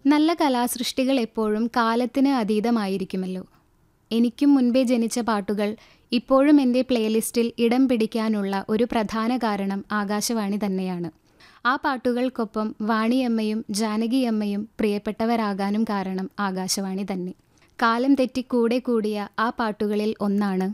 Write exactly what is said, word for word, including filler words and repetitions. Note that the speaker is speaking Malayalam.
നല്ല കലാസൃഷ്ടികൾ എപ്പോഴും കാലത്തിന് അതീതമായിരിക്കുമല്ലോ. എനിക്കും മുൻപേ ജനിച്ച പാട്ടുകൾ ഇപ്പോഴും എൻ്റെ പ്ലേലിസ്റ്റിൽ ഇടം പിടിക്കാനുള്ള ഒരു പ്രധാന കാരണം ആകാശവാണി തന്നെയാണ്. ആ പാട്ടുകൾക്കൊപ്പം വാണിയമ്മയും ജാനകിയമ്മയും പ്രിയപ്പെട്ടവരാകാനും കാരണം ആകാശവാണി തന്നെ. കാലം തെറ്റി കൂടെ കൂടിയ ആ പാട്ടുകളിൽ ഒന്നാണ്